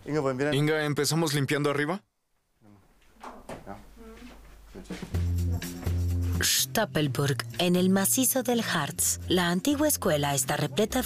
Inga, ¿empezamos limpiando arriba? Stoppelburg, en el macizo del Harz. La antigua escuela está repleta